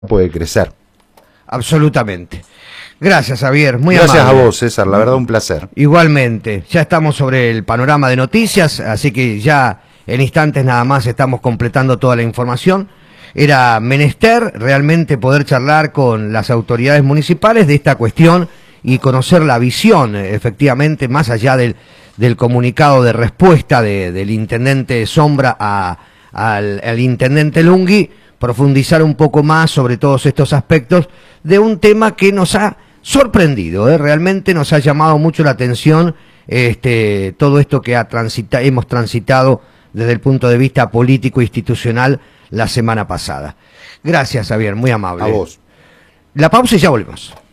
puede crecer. Absolutamente. Gracias, Javier, muy Gracias amable. a vos, César, la verdad un placer. Igualmente, ya estamos sobre el panorama de noticias, así que ya en instantes nada más estamos completando toda la información. Era menester realmente poder charlar con las autoridades municipales de esta cuestión y conocer la visión, efectivamente, más allá del comunicado de respuesta del intendente Sombra al intendente Lunghi, profundizar un poco más sobre todos estos aspectos de un tema que nos ha sorprendido, realmente nos ha llamado mucho la atención todo esto que hemos transitado desde el punto de vista político e institucional la semana pasada. Gracias, Javier, muy amable. A vos. La pausa y ya volvemos.